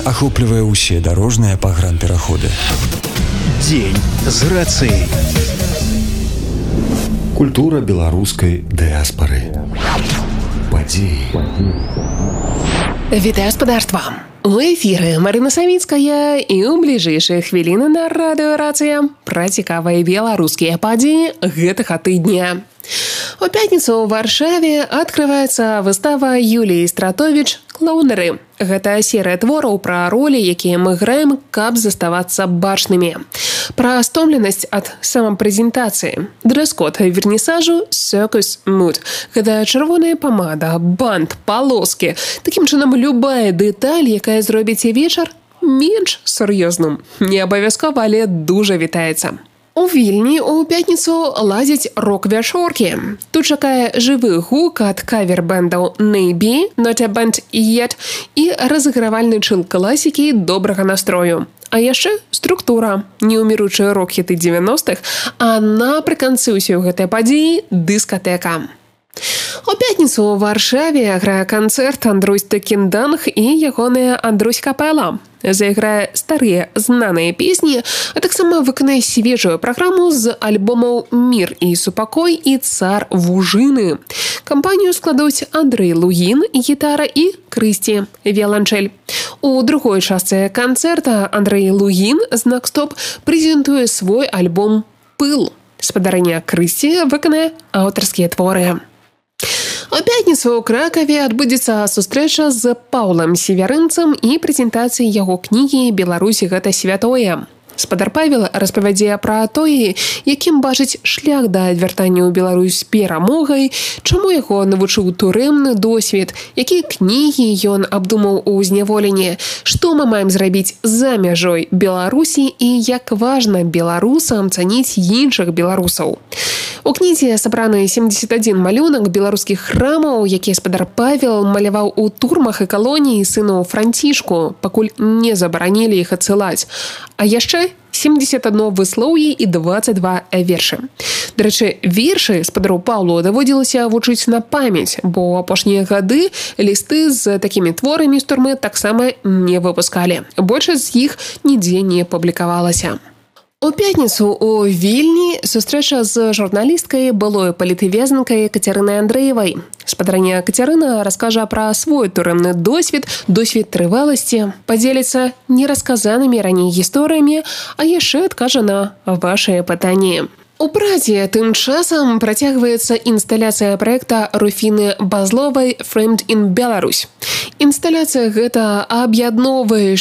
ахоплівае ўсе дарожныя пагранпераходы. Дзень з рацыяй. Культура беларускай дыаспары. Падзеі. Вітаю спадарства! У эфіры Марына Савіцкая і ў бліжэйшыя хвіліны на радыё «Рацыя» пра цікавыя беларускія падзеі гэтага тыдня. У пятніцу ў Варшаве адкрываецца выстава Юліі Стратовіч «Клоунеры». Гэта серыя твораў пра ролі, якія мы граем, каб заставацца бачнымі. Пра стомленасць ад самапрэзентацыі. Дрэс-код вернісажу «Circus Mood». Гэта чырвоная памада, бант, палоскі. Такім чынам, любая дэталь, якая зробіце вечар, менш сур'ёзным. Не абавязкова, але дужа вітаецца. У Вільні ў пятніцу ладзяць рок-вячоркі. Тут чакае жывы гук ад кавер-бэндаў «Maybe», «Not a Band Yet» і разыгравальны чыл класікі добрага настрою. А яшчэ структура, неўміручыя рок-хіты 90-х, а напрыканцы ўсёй гэтай падзеі дыскатэка. У пятніцу ў Варшаве грае канцэрт Андрусь Текінданг і ягоная Андрусь Капэла. Зайграе старыя знаныя песні, а таксама выканае свежую праграму з альбомаў «Мір і супакой» і «Цар Вужыны». Кампанію складуць Андрэй Лугін, гітара, і Крысці, віяланчэль. У другой частцы канцэрта Андрэй Лугін, знак стоп, прэзентуе свой альбом «Пыл». Спадарыня Крысці выканае аўтарскія творы. У пятніцу ў Кракаве адбудзецца сустрэча з Паўлам Северынцам і прэзентацыя яго кнігі «Беларусь – гэта святое». Спадар Павел распавядзе пра тое, якім бачыць шлях да вяртання ў Беларусь з перамогай, чаму яго навучыў турэмны досвед, якія кнігі ён абдумаў у зняволенні, што мы маем зрабіць за мяжой Беларусі і як важна беларусам цаніць іншых беларусаў. У кнізе сабраны 71 малюнак беларускіх храмаў, якія спадар Павел маляваў у турмах і калоніі сыну Францішку, пакуль не забаранілі іх адсылаць. А яшчэ 71 выслоўе і 22 вершы. Дарэчы, вершы спадару Паўлу даводзілася вучыць на памяць, бо апошнія гады лісты з такімі творамі з турмы таксама не выпускалі. Большасць з іх нідзе не публікавалася. У пятніцу у Вільні сустрэча з журналісткай, былой палітвязнікай Кацярынай Андрэевай. Спадарыня Кацярына раскажа пра свой турэмны досвед трываласці, падзеліцца нерасказанымі раней гісторыямі, а яшчэ адкажа на вашыя пытанні. У Прадзе тым часам працягваецца інсталяцыя праекта Руфіны Базловай «Framed in Belarus». Інсталяцыя гэта аб'ядноўвае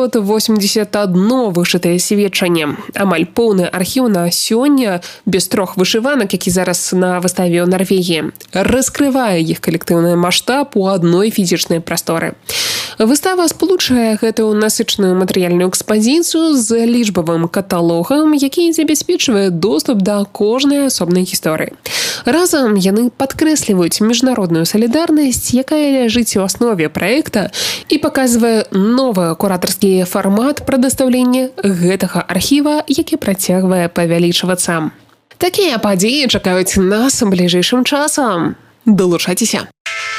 681 вышытае сведчанне. Амаль поўны архіў на сёння, без 3 вышыванак, які зараз на выставе ў Нарвегіі, раскрывае іх калектыўны маштаб у адной фізічнай прасторы. Выстава спалучае гэтую насычаную матэрыяльную экспазіцыю з лічбавым каталогам, які забяспечвае доступ да кожнай асобнай гісторыі. Разам яны падкрэсліваюць міжнародную салідарнасць, якая ляжыць у аснове праекта і паказвае новы куратарскі фармат прадастаўлення гэтага архіва, які працягвае павялічвацца. Такія падзеі чакаюць нас бліжэйшым часам. Далучайцеся!